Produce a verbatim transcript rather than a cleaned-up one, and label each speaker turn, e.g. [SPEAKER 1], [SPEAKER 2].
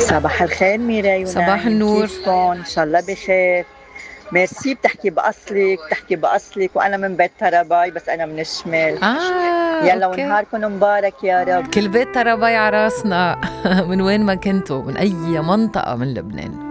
[SPEAKER 1] صباح الخير ميراي
[SPEAKER 2] صباح
[SPEAKER 1] ونايم،
[SPEAKER 2] النور.
[SPEAKER 1] كيفكن؟ إن شاء الله بخير. ميرسي، بتحكي بأصلك بتحكي بأصلك وأنا من بيت تراباي بس أنا من الشمال.
[SPEAKER 2] آه
[SPEAKER 1] يلا
[SPEAKER 2] أوكي.
[SPEAKER 1] ونهاركم مبارك يا رب.
[SPEAKER 2] كل بيت ترى باي على راسنا. من وين ما كنتوا، من أي منطقة من لبنان.